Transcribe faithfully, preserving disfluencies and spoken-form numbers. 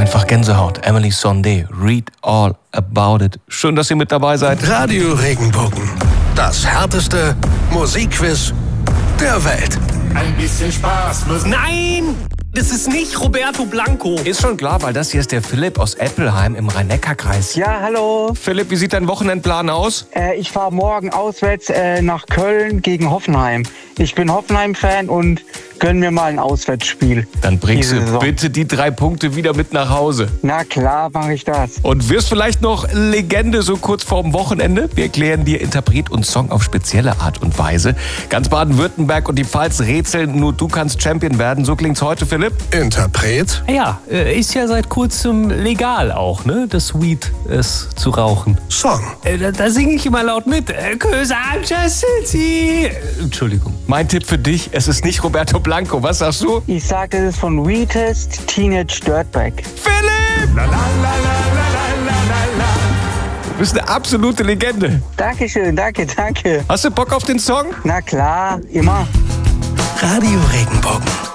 Einfach Gänsehaut. Emily Sandé, Read All About It. Schön, dass ihr mit dabei seid. Radio Regenbogen. Das härteste Musikquiz der Welt. Ein bisschen Spaß muss... Nein! Das ist nicht Roberto Blanco. Ist schon klar, weil das hier ist der Philipp aus Eppelheim im Rhein-Neckar-Kreis. Ja, hallo. Philipp, wie sieht dein Wochenendplan aus? Äh, ich fahre morgen auswärts äh, nach Köln gegen Hoffenheim. Ich bin Hoffenheim-Fan und gönn mir mal ein Auswärtsspiel. Dann bringst diese du Saison. bitte die drei Punkte wieder mit nach Hause. Na klar, mache ich das. Und wirst vielleicht noch Legende so kurz vorm Wochenende? Wir erklären dir Interpret und Song auf spezielle Art und Weise. Ganz Baden-Württemberg und die Pfalz rätseln, nur du kannst Champion werden. So klingt's heute, Philipp. Interpret? Ja, äh, ist ja seit kurzem legal auch, ne? Das Weed es zu rauchen. Song. Äh, da da singe ich immer laut mit. Äh, Cause I'm just City. Äh, Entschuldigung. Mein Tipp für dich, es ist nicht Roberto Blanco. Was sagst du? Ich sage, das ist von Weetest, Teenage Dirtbag. Philipp! La, la, la, la, la, la, la, la. Du bist eine absolute Legende. Dankeschön, danke, danke. Hast du Bock auf den Song? Na klar, immer. Radio Regenbogen.